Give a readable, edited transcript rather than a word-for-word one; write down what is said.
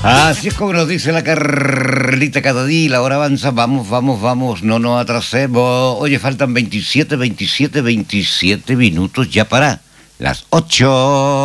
Así es como nos dice la Carlita cada día, la hora avanza, vamos, no nos atrasemos. Oye, faltan 27 minutos ya para las 8.